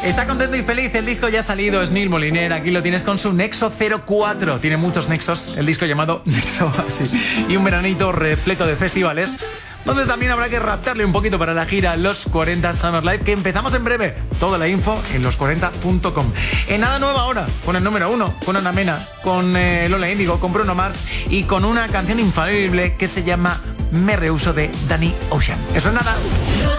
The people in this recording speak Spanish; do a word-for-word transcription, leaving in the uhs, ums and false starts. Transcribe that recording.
Está contento y feliz, el disco ya ha salido, es Neil Moliner, aquí lo tienes con su Nexo cero cuatro. Tiene muchos nexos, el disco llamado Nexo, así. Y un veranito repleto de festivales, donde también habrá que raptarle un poquito para la gira Los cuarenta Summer Live, que empezamos en breve. Toda la info en los cuarenta punto com. En nada nueva ahora, con el número uno, con Ana Mena, con eh, Lola Índigo, con Bruno Mars y con una canción infalible que se llama Me Rehuso de Danny Ocean. Eso es nada. Los